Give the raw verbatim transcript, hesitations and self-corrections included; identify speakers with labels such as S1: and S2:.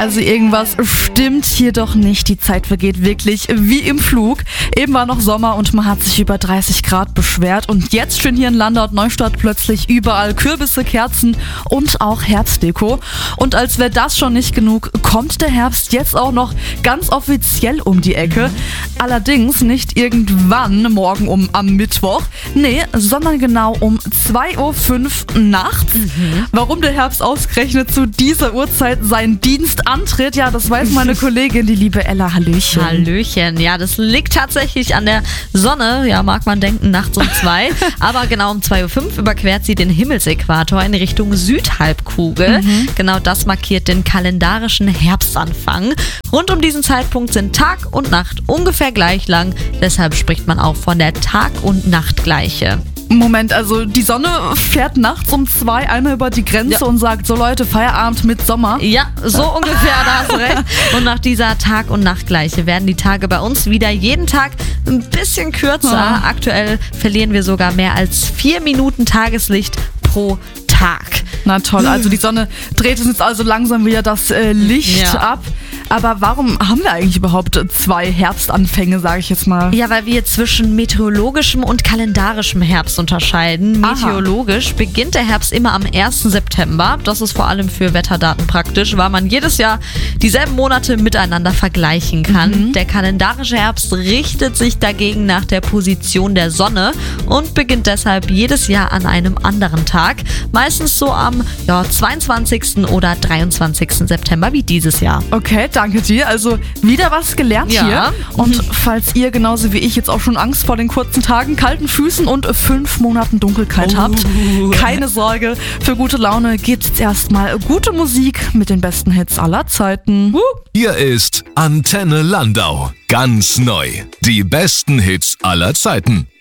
S1: Also irgendwas stimmt hier doch nicht. Die Zeit vergeht wirklich wie im Flug. Eben war noch Sommer und man hat sich über dreißig Grad beschwert. Und jetzt stehen hier in Landau und Neustadt plötzlich überall Kürbisse, Kerzen und auch Herbstdeko. Und als wäre das schon nicht genug, kommt der Herbst jetzt auch noch ganz offiziell um die Ecke. Allerdings nicht irgendwann morgen um am Mittwoch. Nee, sondern genau um zwei Uhr fünf nachts. Mhm. Warum der Herbst ausgerechnet zu dieser Uhrzeit seinen Dienst antritt, ja, das weiß meine Kollegin, die liebe Ella. Hallöchen.
S2: Hallöchen, ja, das liegt tatsächlich an der Sonne, ja, mag man denken, nachts um zwei, aber genau um zwei Uhr fünf überquert sie den Himmelsäquator in Richtung Südhalbkugel. Mhm. Genau das markiert den kalendarischen Herbstanfang. Rund um diesen Zeitpunkt sind Tag und Nacht ungefähr gleich lang, deshalb spricht man auch von der Tag- und Nachtgleiche.
S1: Moment, also die Sonne fährt nachts um zwei einmal über die Grenze ja. und sagt, so Leute, Feierabend mit Sommer.
S2: Ja, so ungefähr, da hast du recht. Und nach dieser Tag- und Nachtgleiche werden die Tage bei uns wieder jeden Tag ein bisschen kürzer. Ja. Aktuell verlieren wir sogar mehr als vier Minuten Tageslicht pro Tag.
S1: Na toll, also die Sonne dreht uns jetzt also langsam wieder das äh, Licht ja. ab. Aber warum haben wir eigentlich überhaupt zwei Herbstanfänge, sage ich jetzt mal?
S2: Ja, weil wir zwischen meteorologischem und kalendarischem Herbst unterscheiden. Aha. Meteorologisch beginnt der Herbst immer am ersten September. Das ist vor allem für Wetterdaten praktisch, weil man jedes Jahr dieselben Monate miteinander vergleichen kann. Mhm. Der kalendarische Herbst richtet sich dagegen nach der Position der Sonne und beginnt deshalb jedes Jahr an einem anderen Tag. Meistens so am ja, zweiundzwanzigsten oder dreiundzwanzigsten September wie dieses Jahr.
S1: Okay, danke dir. Also wieder was gelernt
S2: ja.
S1: hier. Und falls ihr genauso wie ich jetzt auch schon Angst vor den kurzen Tagen, kalten Füßen und fünf Monaten Dunkelheit
S2: oh.
S1: habt, keine Sorge. Für gute Laune gibt's jetzt erstmal gute Musik mit den besten Hits aller Zeiten.
S3: Hier ist Antenne Landau. Ganz neu. Die besten Hits aller Zeiten.